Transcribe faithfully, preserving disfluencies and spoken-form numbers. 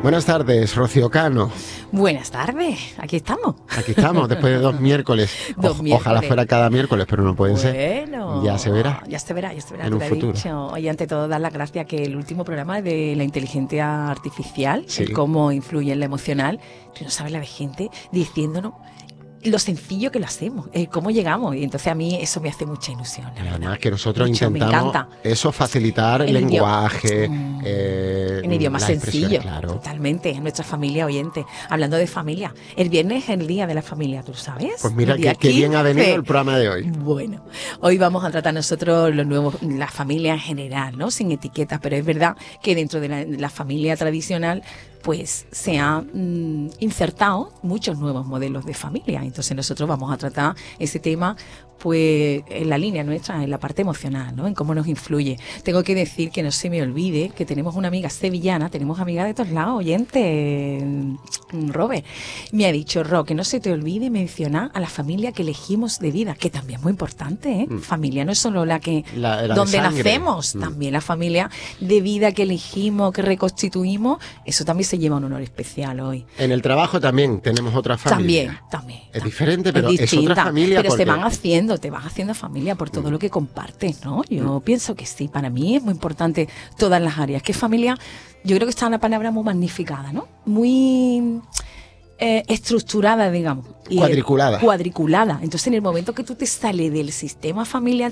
Buenas tardes, Rocío Cano. Buenas tardes, aquí estamos. Aquí estamos, después de dos miércoles. Dos o, miércoles. Ojalá fuera cada miércoles, pero no pueden ser. Bueno, Ya se verá. Ya se verá, ya se verá. En te un lo he futuro. dicho. Oye, ante todo, dar las gracias que el último programa de la inteligencia artificial, Sí. el cómo influye en la emocional, tú no sabes la de gente diciéndonos lo sencillo que lo hacemos, eh, cómo llegamos. Y entonces a mí eso me hace mucha ilusión, la Y verdad. además que nosotros Mucho, me intentamos encanta. eso, facilitar el El lenguaje, idioma. eh, En idioma las expresiones, sencillo, claro. totalmente, en nuestra familia oyente. Hablando de familia, el viernes es el día de la familia, ¿tú sabes? Pues mira El día qué, qué bien ha venido quince. el programa de hoy. Bueno, hoy vamos a tratar nosotros los nuevos, la familia en general, ¿no? Sin etiquetas, pero es verdad que dentro de la, la familia tradicional pues se han mm, insertado muchos nuevos modelos de familia. Entonces nosotros vamos a tratar ese tema pues en la línea nuestra, en la parte emocional, ¿no? En cómo nos influye. Tengo que decir que no se me olvide que tenemos una amiga sevillana, tenemos amigas de todos lados, oyente, Robert. Me ha dicho, Ro, que no se te olvide mencionar a la familia que elegimos de vida, que también es muy importante, ¿eh? Mm. Familia no es solo la que La, la donde de nacemos, mm. también la familia de vida que elegimos, que reconstituimos, eso también se lleva un honor especial hoy. En el trabajo también tenemos otra familia. También, también. Es también. diferente, pero es, es otra familia. Pero porque... se van haciendo, te vas haciendo familia por todo mm. lo que compartes, ¿no? Yo mm. pienso que sí, para mí es muy importante todas las áreas. Que familia, yo creo que está una palabra muy magnificada, ¿no? Muy... Eh, estructurada, digamos. Cuadriculada. Y, cuadriculada. Entonces, en el momento que tú te sales del sistema familiar